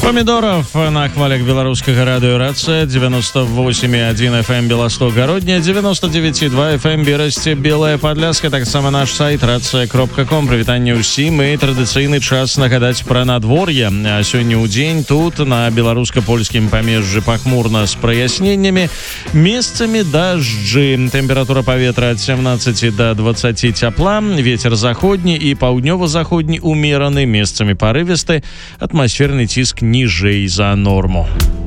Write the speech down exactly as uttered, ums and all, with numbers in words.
Помидоров на хвалях белорусского радио «Рация», девяносто восемь и один эф эм Белосток-Городня, девяносто девять и два эф эм Берасти, Белая Подляска, так само наш сайт рация кропка ком. Привитание усім и традиционный час нагадать про надворье. А сегодня у день тут на белорусско-польским помежжи похмурно с прояснениями, месцами дожди. Температура поветра от семнадцати до двадцати тепла, ветер заходний и паўднёва-заходний умеренный, месцами порывистый, атмосферный тиск ниже за норму.